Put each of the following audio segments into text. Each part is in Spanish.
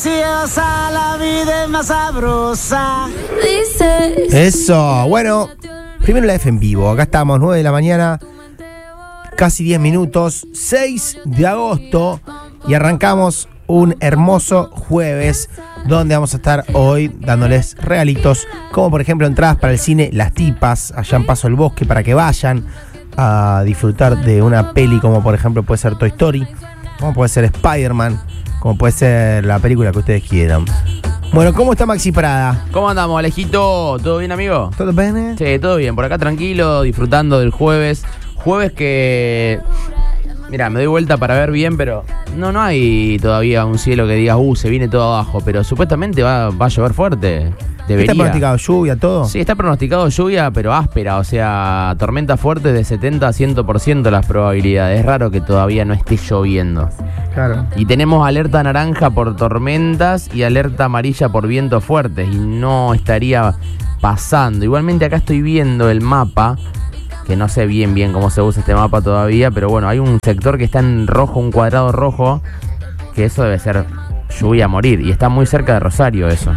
preciosa, la vida es más sabrosa. Dices. Eso, bueno, primero la F en vivo. Acá estamos, 9 de la mañana, casi 10 minutos, 6 de agosto. Y arrancamos un hermoso jueves donde vamos a estar hoy dándoles regalitos, como por ejemplo entradas para el cine Las Tipas, allá en Paso del Bosque, para que vayan a disfrutar de una peli como por ejemplo puede ser Toy Story, como puede ser Spider-Man, como puede ser la película que ustedes quieran. Bueno, ¿cómo está Maxi Prada? ¿Cómo andamos, Alejito? ¿Todo bien, amigo? ¿Todo bien? Sí, todo bien. Por acá tranquilo, disfrutando del jueves. Jueves que... Mirá, me doy vuelta para ver bien, pero no hay todavía un cielo que diga, se viene todo abajo. Pero supuestamente va a llover fuerte. Debería. ¿Está pronosticado lluvia, todo? Sí, está pronosticado lluvia, pero áspera. O sea, tormenta fuerte de 70 a 100% las probabilidades. Es raro que todavía no esté lloviendo. Claro. Y tenemos alerta naranja por tormentas y alerta amarilla por vientos fuertes. Y no estaría pasando. Igualmente acá estoy viendo el mapa, que no sé bien cómo se usa este mapa todavía, pero bueno, hay un sector que está en rojo, un cuadrado rojo, que eso debe ser lluvia a morir. Y está muy cerca de Rosario eso.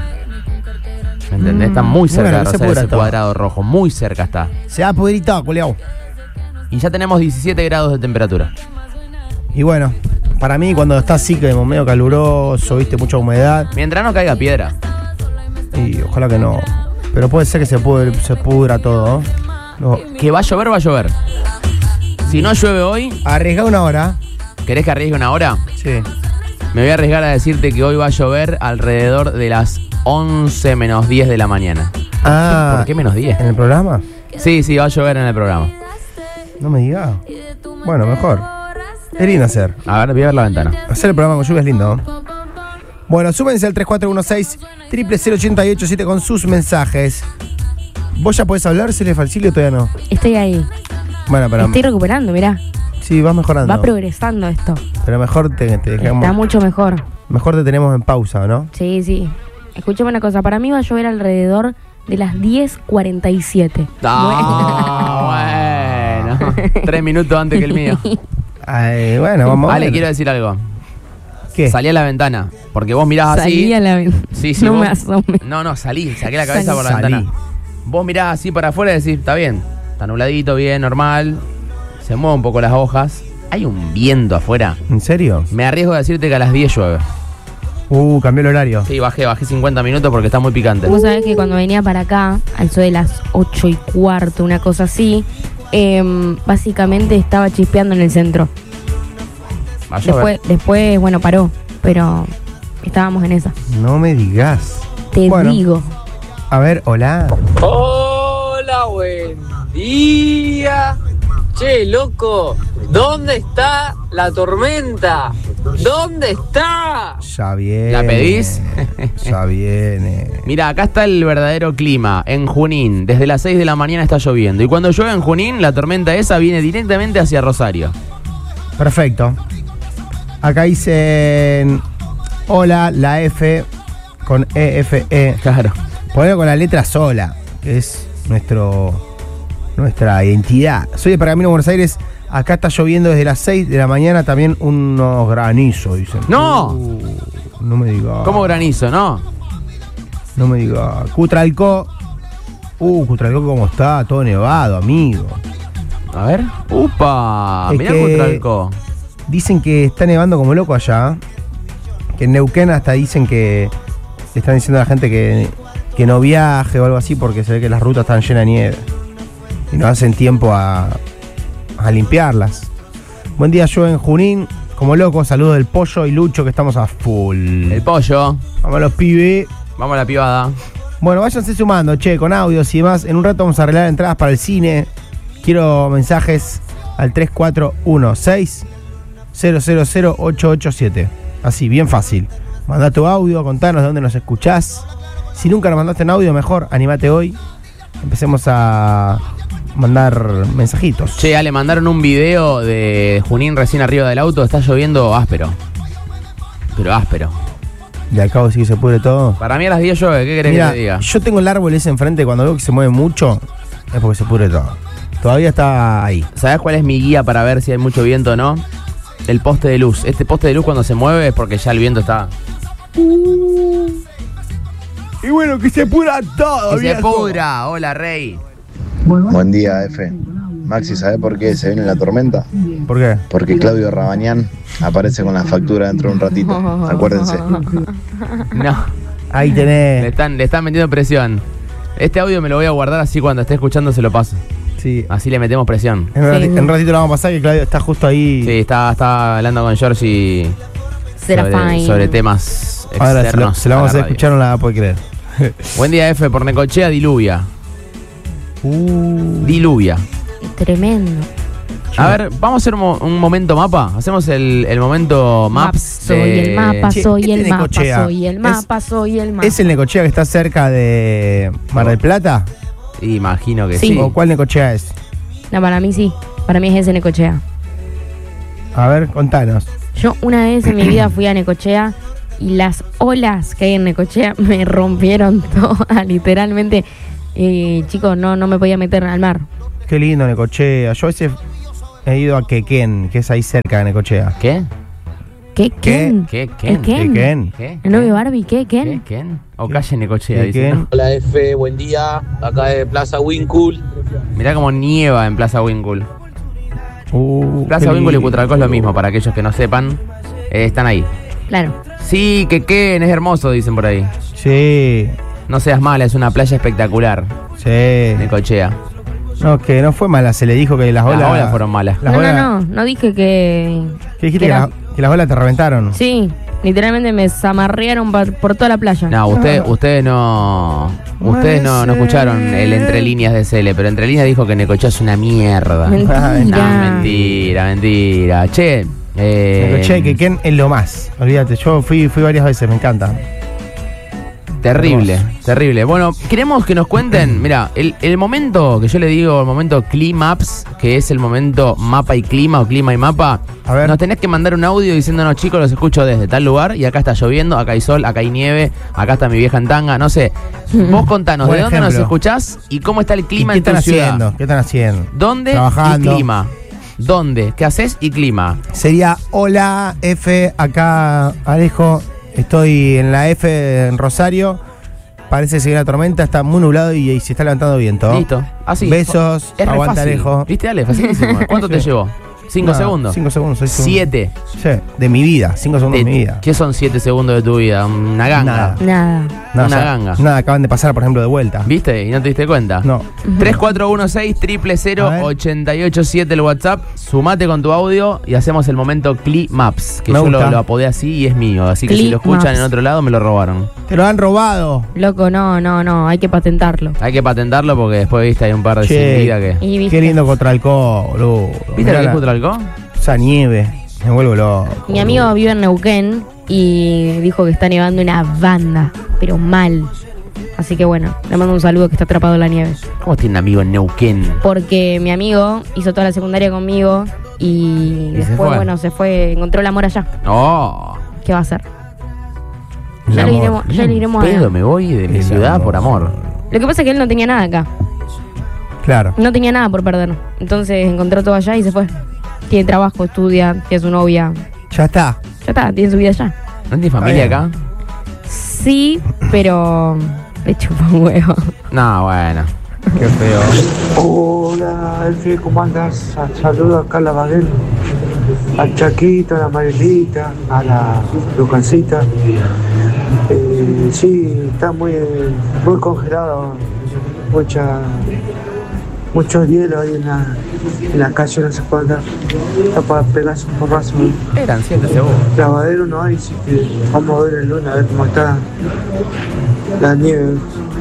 ¿Me entendés? Está muy cerca de Rosario ese cuadrado rojo. Muy cerca está. Se va a pudrir todo, culiao. Y ya tenemos 17 grados de temperatura. Y bueno, para mí cuando está así, que medio caluroso, viste, mucha humedad. Mientras no caiga piedra. Y ojalá que no. Pero puede ser que se pudra todo, ¿no? Que va a llover, va a llover. Si no llueve hoy... Arriesga una hora. ¿Querés que arriesgue una hora? Sí. Me voy a arriesgar a decirte que hoy va a llover alrededor de las 11 menos 10 de la mañana. Ah. ¿Por qué menos 10? ¿En el programa? Sí, va a llover en el programa. No me digas. Bueno, mejor. Es lindo hacer. A ver, voy a ver la ventana. Hacer el programa con lluvia es lindo, ¿no? Bueno, súmense al 3416-000887 con sus mensajes. ¿Vos ya podés hablar, Cele Falsilio, o todavía no? Estoy ahí. Bueno, pero... Estoy recuperando, mirá. Sí, vas mejorando. Va progresando esto. Pero mejor te dejamos... Está mucho mejor. Mejor te tenemos en pausa, ¿no? Sí. Escuchame una cosa. Para mí va a llover alrededor de las 10:47. Bueno. 3 minutos antes que el mío. Ay, bueno, vamos a ver. Ale, quiero decir algo. ¿Qué? Salí a la ventana. Porque vos mirás así. Salí a la ventana. Sí, no vos... me asome. No, saqué la cabeza por la Salí. ventana. Vos mirás así para afuera y decís, está bien. Está nubladito, bien, normal. Se mueven un poco las hojas. Hay un viento afuera. ¿En serio? Me arriesgo a decirte que a las 10 llueve. Cambió el horario. Sí, bajé 50 minutos porque está muy picante. Vos sabés que cuando venía para acá, al sol de las 8:15, una cosa así, básicamente estaba chispeando en el centro. Va a llover. Después, bueno, paró, pero estábamos en esa. No me digas. Te digo. A ver, hola. Hola, buen día. Che, loco, ¿dónde está la tormenta? ¿Dónde está? Ya viene. ¿La pedís? Ya viene. Mira, acá está el verdadero clima. En Junín, desde las 6 de la mañana está lloviendo. Y cuando llueve en Junín, la tormenta esa viene directamente hacia Rosario. Perfecto. Acá dicen... Hola, la F con EFE. Claro. Ponelo con la letra sola, que es nuestra identidad. Soy de Pergamino, Buenos Aires. Acá está lloviendo desde las 6 de la mañana, también unos granizos, dicen. ¡No! No me digas. ¿Cómo granizo, no? No me digas. Cutralcó. Cutralcó cómo está, todo nevado, amigo. A ver. ¡Upa! Es Mirá que Cutralcó. Dicen que está nevando como loco allá. Que en Neuquén hasta dicen que le están diciendo a la gente que no viaje o algo así porque se ve que las rutas están llenas de nieve. Y no hacen tiempo a limpiarlas. Buen día, yo en Junín, como loco, saludos del Pollo y Lucho, que estamos a full. El pollo. Vamos a los pibes. Vamos a la pibada. Bueno, váyanse sumando, che, con audios y demás. En un rato vamos a arreglar entradas para el cine. Quiero mensajes al 3416-000887. Así, bien fácil. Mandá tu audio, contanos de dónde nos escuchás. Si nunca nos mandaste en audio, mejor, animate hoy. Empecemos a mandar mensajitos. Che, Ale, mandaron un video de Junín recién arriba del auto. Está lloviendo áspero. Pero áspero. De al cabo sí que se pudre todo. Para mí a las 10 llueve. ¿Qué querés Mira, que te diga? yo tengo el árbol ese enfrente. Cuando veo que se mueve mucho, es porque se pudre todo. Todavía está ahí. ¿Sabés cuál es mi guía para ver si hay mucho viento o no? El poste de luz. Este poste de luz cuando se mueve es porque ya el viento está Y bueno, que se pudra todo, Que se viejo. pudra. Hola, Rey. Buen día, F. Maxi, ¿sabés por qué se viene la tormenta? ¿Por qué? Porque Claudio Rabañán aparece con la factura dentro de un ratito. Acuérdense. No, Ahí le tenés. están metiendo presión. Este audio me lo voy a guardar así cuando esté escuchando se lo paso. Sí. Así le metemos presión. En un ratito lo vamos a pasar, que Claudio está justo ahí. Sí, está hablando con George y Serafine. sobre temas Ahora externos. se lo vamos a la radio. escuchar, no la va a poder creer. Buen día, F. Por Necochea, diluvia. Diluvia. Tremendo. A ver, vamos a hacer un momento mapa. Hacemos el momento maps. Soy el mapa, Che, soy este el mapa, Necochea soy el mapa, soy el mapa. ¿Es el Necochea que está cerca de Mar del Plata? Imagino que Sí. sí. ¿O cuál Necochea es? No, para mí sí. Para mí es ese Necochea. A ver, contanos. Yo una vez en mi vida fui a Necochea y las olas que hay en Necochea me rompieron todas, literalmente. Chicos, no me podía meter al mar. Qué lindo Necochea. Yo a veces he ido a Quequén, que es ahí cerca de Necochea. ¿Qué? ¿Qué? ¿Quién? ¿Qué? ¿El Ken? Quequén. ¿Qué? ¿El novio de Barbie? ¿Qué? ¿Quién? ¿Quién? O calle Necochea, dice. Quequén. Hola F, buen día. Acá de Plaza Winkul. Mirá cómo nieva en Plaza Winkul. Plaza qué Winkul y lindo. Cutralcó es lo mismo, para aquellos que no sepan. Están ahí. Claro. Sí, que es hermoso, dicen por ahí. Sí, No seas mala, es una playa espectacular. sí. Necochea. No, que no fue mala, se le dijo que las Las olas. olas fueron malas. Las olas. No dije que... ¿Qué dijiste? que Que, era- que las olas te reventaron. Sí, literalmente me zamarrearon por toda la playa. No, ustedes no escucharon el entre líneas de Cele, pero entre líneas dijo que Necochea es una mierda. Mentira. No, mentira. Che, Necochea y Quequén es lo más. Olvídate, yo fui varias veces, me encanta. terrible. Bueno, queremos que nos cuenten, mira, el momento que yo le digo, el momento Climaps, que es el momento mapa y clima o clima y mapa. A ver. Nos tenés que mandar un audio diciéndonos, chicos, los escucho desde tal lugar y acá está lloviendo, acá hay sol, acá hay nieve, acá está mi vieja en tanga, no sé. Vos contanos, Buen ¿de dónde nos ejemplo. escuchás y cómo está el ¿Y clima qué en tu están ciudad? haciendo? ¿Qué están haciendo? ¿Dónde Trabajando. y clima? ¿Dónde? ¿Qué haces y clima? Sería hola F, acá Alejo, estoy en la F en Rosario. Parece que sigue una tormenta, está muy nublado y se está levantando viento. Listo. Así. Besos, Es re aguanta fácil. Alejo. ¿Viste, Ale? Facilísimo. ¿Cuánto te Sí. llevó? ¿5 Nada, segundos? 5 segundos, 6 segundos. 7. Sí, de mi vida, 5 segundos de mi vida. ¿Qué son 7 segundos de tu vida? Una ganga. Nada. Nada. Nada, Una ya- ganga. Nada, acaban de pasar, por ejemplo, de vuelta. ¿Viste? ¿Y no te diste cuenta? No. 3416-000-887 el WhatsApp. Sumate con tu audio y hacemos el momento Climaps, que Me yo gusta. lo apodé así y es mío. Así que si lo escuchan Climaps. en otro lado, me lo robaron. Te lo han robado. Loco, no, hay que patentarlo. Hay que patentarlo porque después, viste, hay un par de Che. sin vida que... Y viste, Qué lindo contra el boludo. ¿Viste Mirá lo que la- es Cutralcó? Esa nieve. Me vuelvo loco. mi amigo vive en Neuquén y dijo que está nevando una banda, pero mal. Así que bueno, le mando un saludo que está atrapado en la nieve. ¿Cómo tiene un amigo en Neuquén? Porque mi amigo hizo toda la secundaria conmigo y se después, fue. bueno, se fue, encontró el amor allá. ¡Oh! ¿Qué va a hacer? El Ya le amor. iremos, ya le iremos a... Pedo, me voy de mi El ciudad amor. por amor. Lo que pasa es que él no tenía nada acá. Claro. No tenía nada por perder. Entonces encontró todo allá y se fue. Tiene trabajo, estudia, tiene su novia. Ya está. Ya está, tiene su vida allá. ¿No tienes familia bien. acá? Sí, pero le chupa un huevo. No, bueno. Qué feo. Hola, Elfi, ¿cómo andas? Saludo acá a la Badel, al Chaquito, a la Marilita, a la Lucancita. Sí, está muy congelado, mucho hielo ahí en la calle, no se puede andar. Está para pegarse un porrazo. Eran 7 segundos. Lavadero no hay, así que vamos a ver el lunes a ver cómo está la nieve.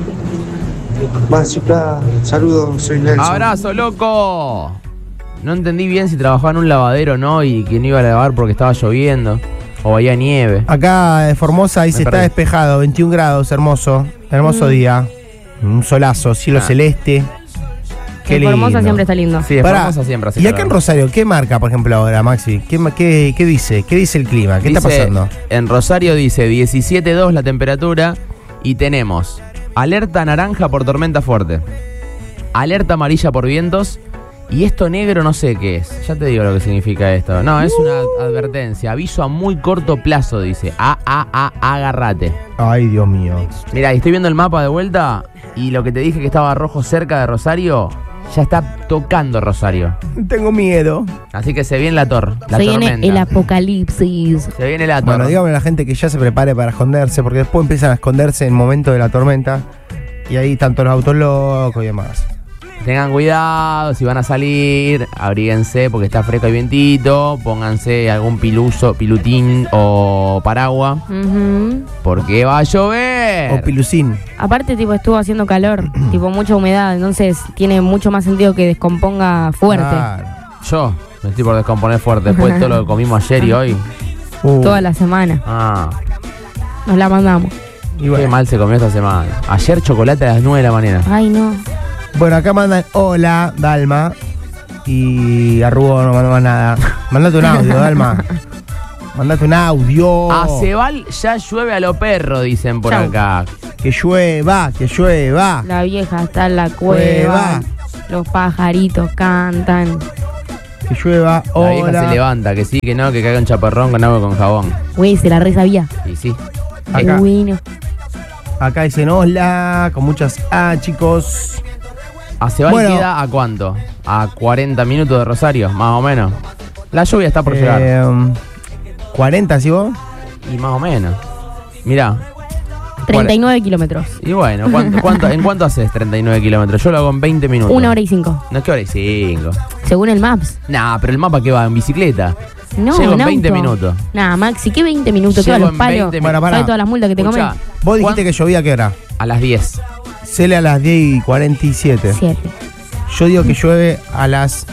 Básica, saludos, soy Nelson. ¡Abrazo, loco! No entendí bien si trabajaba en un lavadero o no y que no iba a lavar porque estaba lloviendo o había nieve. Acá de Formosa dice Me está perdí. despejado, 21 grados, hermoso. Hermoso día. Un solazo, cielo Ah. celeste. Qué En Formosa lindo. siempre está lindo. Sí, es Pará, Formosa siempre así. y acá en Rosario, ¿qué marca, por ejemplo, ahora, Maxi? ¿Qué dice? ¿Qué dice el clima? ¿Qué está pasando? En Rosario dice 17.2 la temperatura y tenemos alerta naranja por tormenta fuerte, alerta amarilla por vientos Y esto negro no sé qué es. Ya te digo lo que significa esto. No, es una advertencia. Aviso a muy corto plazo, dice. Agárrate. Ay, Dios mío. Mira, estoy viendo el mapa de vuelta y lo que te dije que estaba rojo cerca de Rosario, ya está tocando Rosario. Tengo miedo. Así que se viene la tormenta. Se viene el apocalipsis. Se viene la Bueno, dígame a la gente que ya se prepare para esconderse, porque después empiezan a esconderse en el momento de la tormenta. Y ahí están todos los autos locos y demás. Tengan cuidado, si van a salir, abríguense porque está fresco y vientito, pónganse algún pilutín o paraguas, porque va a llover. O pilucín. Aparte, tipo, estuvo haciendo calor, tipo, mucha humedad, entonces tiene mucho más sentido que descomponga fuerte. Claro. Yo me estoy por descomponer fuerte, después de todo lo que comimos ayer y hoy. Toda la semana. Nos la mandamos. Y bueno. Qué mal se comió esta semana. Ayer chocolate a las 9 de la mañana. Ay, no. Bueno, acá mandan hola, Dalma. Y Arrugo no mandó nada. Mandate un audio, Dalma. Mandate un audio. A Cebal ya llueve a lo perro, dicen por Chau. acá. Que llueva, que llueva. La vieja está en la cueva. Los pajaritos cantan. Que llueva, La vieja hola. se levanta, que sí, que no, que caiga un chaparrón con agua con jabón. Güey, se la re sabía. Y sí. Acá. Bueno. Acá dicen hola, con muchas chicos. ¿A Cebal Bueno. queda a cuánto? ¿A 40 minutos de Rosario, más o menos? La lluvia está por llegar. 40, ¿sí vos? Y más o menos. Mirá. 39 kilómetros. Y bueno, ¿en cuánto haces 39 kilómetros? Yo lo hago en 20 minutos. 1 hora y 5. No es que hora y 5. Según el Maps. Nah, pero el mapa que va en bicicleta. No, Llego en auto. 20 minutos. Nah, Maxi, ¿qué 20 minutos? Llego Todos los en palos. 20 Bueno, pará. ¿Sabes todas las multas que te Escuchá, comen? Vos dijiste que llovía, ¿qué hora? A las 10. Cele a las 10:47. 7. Yo digo que llueve a las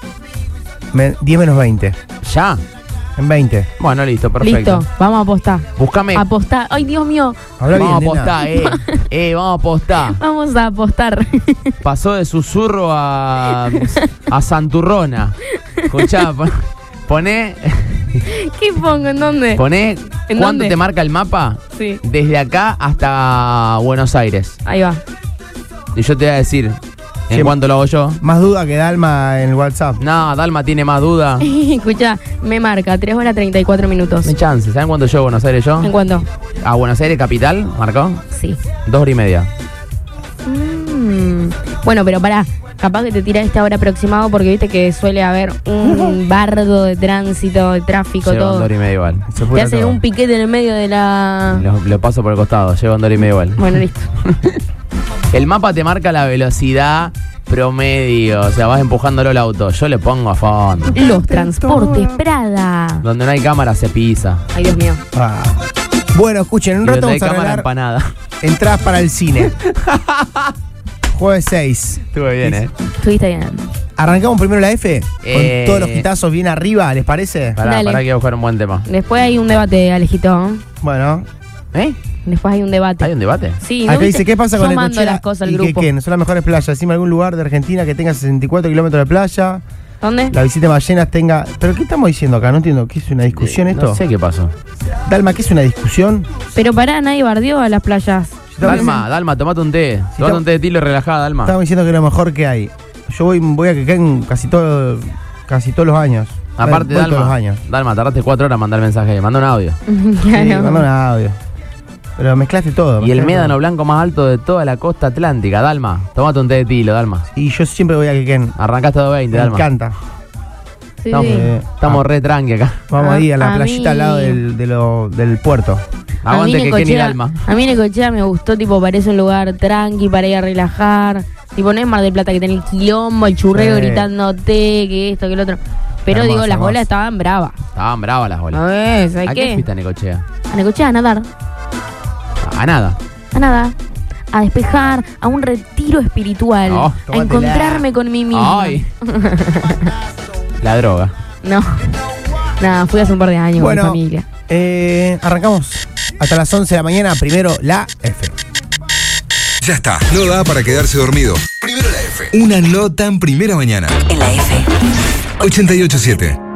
10 menos 20. ¿Ya? En 20. Bueno, listo, perfecto. Listo, vamos a apostar. Búscame. Apostar. Ay, Dios mío. Habla bien, Vamos a nena. apostar, vamos a apostar. Vamos a apostar. Pasó de susurro a santurrona. Escuchá, poné ¿Qué pongo? ¿En dónde? ¿En cuánto dónde? te marca el mapa? Sí. Desde acá hasta Buenos Aires. Ahí va. Y yo te voy a decir, ¿en Sí. cuánto lo hago yo? Más duda que Dalma en el WhatsApp. No, Dalma tiene más duda. Escucha, me marca 3 horas 34 minutos. No hay chance. ¿Saben cuánto llevo a Buenos Aires yo? ¿En cuánto? A Buenos Aires capital, ¿marcó? Sí. 2 horas y media. Bueno, pero pará. Capaz que te tira esta hora aproximado porque viste que suele haber un bardo de tránsito, de tráfico, Llevo 2 todo. horas y media igual. Se Te fue hacen un piquete en el medio de la... Lo paso por el costado, llevo 2 horas y media igual. Bueno, listo. El mapa te marca la velocidad promedio, o sea, vas empujándolo el auto. Yo le pongo a fondo. Los transportes Prada. Donde no hay cámara se pisa. Ay, Dios mío. Ah. Bueno, escuchen, en un Y rato donde hay vamos a cámara regalar empanada. entradas para el cine. Jueves 6. Estuve bien, Estuviste bien. Arrancamos primero la F, con Eh. todos los quitazos bien arriba, ¿les parece? Pará Dale. que voy a buscar un buen tema. Después hay un debate, Alejito. Bueno, ¿Eh? Después hay un debate. ¿Hay un debate? Sí, ¿no acá viste? dice, ¿qué pasa Yo con mando Necochea las cosas al y grupo. Quequén? Son las mejores playas. Decime algún lugar de Argentina que tenga 64 kilómetros de playa, ¿Dónde? la visita de ballenas tenga... ¿Pero qué estamos diciendo acá? No entiendo. ¿Qué es una discusión esto? No sé qué pasó. Dalma, ¿qué es una discusión? Pero pará, nadie bardeó a las playas. Dalma, tomate un té. Tomate un té de tilo y relajada, Dalma. Estamos diciendo que es lo mejor que hay. Yo voy a Quequén casi todos los años. Aparte, Voy todos los años. Dalma, tardaste 4 horas en mandar el mensaje. Manda un audio. Sí, Claro. manda un audio. Pero mezclaste todo. Y el mezclaste médano todo. blanco más alto de toda la costa atlántica, Dalma. Tomate un té de tilo, Dalma. Y yo siempre voy a Quequén. Arrancaste a 2.20, Me Dalma. encanta. Sí, Estamos, sí. estamos re tranqui acá. Vamos ahí a la A playita al lado mí- del puerto. Aguante que Kenny Necochea- Dalma. A mí Necochea me gustó, tipo, parece un lugar tranqui para ir a relajar. Tipo, no es Mar del Plata que tiene el quilombo, el churreo Sí. gritándote, que esto, que lo otro. Pero Hermoso, digo, las hermoso. olas estaban bravas. Estaban bravas las A bolas. ver, ¿sabes ¿A qué qué? fuiste a Necochea? A Necochea a nadar, A nada. a nada, a despejar, a un retiro espiritual, Oh, a tómatela. encontrarme con mí misma. Ay. La droga. No, nada, fui hace un par de años Bueno. con mi familia. Arrancamos hasta las 11 de la mañana. Primero la F. Ya está, no da para quedarse dormido. Primero la F. Una no tan primera mañana. En la F. 88.7.